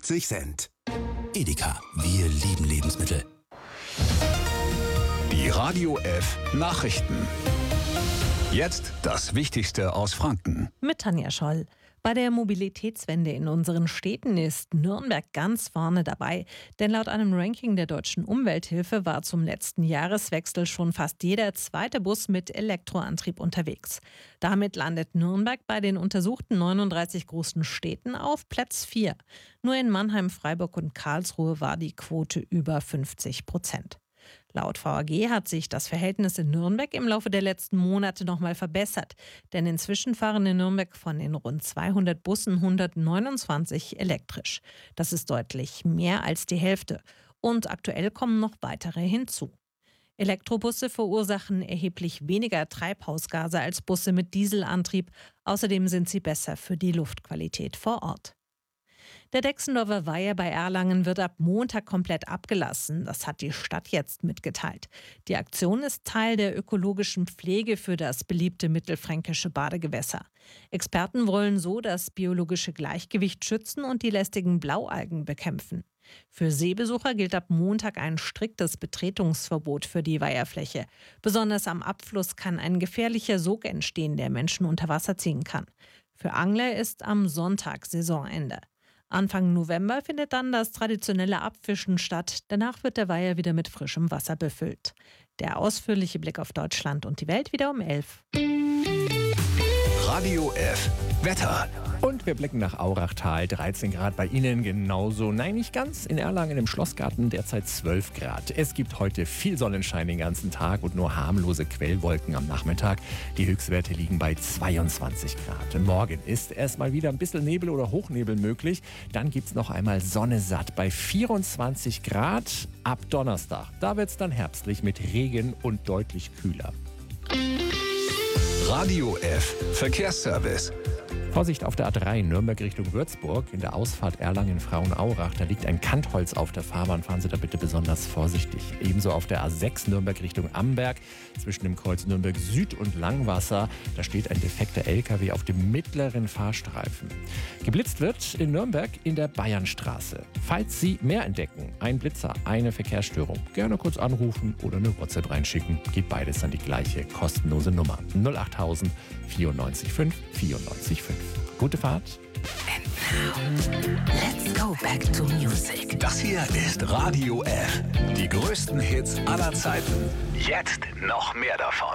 50 Cent. Edeka, wir lieben Lebensmittel. Die Radio F Nachrichten. Jetzt das Wichtigste aus Franken. Mit Tanja Scholl. Bei der Mobilitätswende in unseren Städten ist Nürnberg ganz vorne dabei. Denn laut einem Ranking der Deutschen Umwelthilfe war zum letzten Jahreswechsel schon fast jeder zweite Bus mit Elektroantrieb unterwegs. Damit landet Nürnberg bei den untersuchten 39 großen Städten auf Platz 4. Nur in Mannheim, Freiburg und Karlsruhe war die Quote über 50%. Laut VAG hat sich das Verhältnis in Nürnberg im Laufe der letzten Monate nochmal verbessert. Denn inzwischen fahren in Nürnberg von den rund 200 Bussen 129 elektrisch. Das ist deutlich mehr als die Hälfte. Und aktuell kommen noch weitere hinzu. Elektrobusse verursachen erheblich weniger Treibhausgase als Busse mit Dieselantrieb. Außerdem sind sie besser für die Luftqualität vor Ort. Der Dexendorfer Weiher bei Erlangen wird ab Montag komplett abgelassen. Das hat die Stadt jetzt mitgeteilt. Die Aktion ist Teil der ökologischen Pflege für das beliebte mittelfränkische Badegewässer. Experten wollen so das biologische Gleichgewicht schützen und die lästigen Blaualgen bekämpfen. Für Seebesucher gilt ab Montag ein striktes Betretungsverbot für die Weiherfläche. Besonders am Abfluss kann ein gefährlicher Sog entstehen, der Menschen unter Wasser ziehen kann. Für Angler ist am Sonntag Saisonende. Anfang November findet dann das traditionelle Abfischen statt. Danach wird der Weiher wieder mit frischem Wasser befüllt. Der ausführliche Blick auf Deutschland und die Welt wieder um 11. Radio F Wetter. Und wir blicken nach Aurachtal, 13 Grad bei Ihnen, genauso, nein nicht ganz, in Erlangen im Schlossgarten derzeit 12 Grad. Es gibt heute viel Sonnenschein den ganzen Tag und nur harmlose Quellwolken am Nachmittag. Die Höchstwerte liegen bei 22 Grad. Morgen ist erstmal wieder ein bisschen Nebel oder Hochnebel möglich. Dann gibt es noch einmal Sonne satt bei 24 Grad ab Donnerstag. Da wird es dann herbstlich mit Regen und deutlich kühler. Radio F Verkehrsservice. Vorsicht auf der A3 Nürnberg Richtung Würzburg. In der Ausfahrt Erlangen-Frauenaurach, da liegt ein Kantholz auf der Fahrbahn. Fahren Sie da bitte besonders vorsichtig. Ebenso auf der A6 Nürnberg Richtung Amberg. Zwischen dem Kreuz Nürnberg Süd und Langwasser, da steht ein defekter LKW auf dem mittleren Fahrstreifen. Geblitzt wird in Nürnberg in der Bayernstraße. Falls Sie mehr entdecken, ein Blitzer, eine Verkehrsstörung, gerne kurz anrufen oder eine WhatsApp reinschicken. Geht beides an die gleiche kostenlose Nummer. 08000 94 5 94 5. Gute Fahrt. And now, let's go back to music. Das hier ist Radio F. Die größten Hits aller Zeiten. Jetzt noch mehr davon.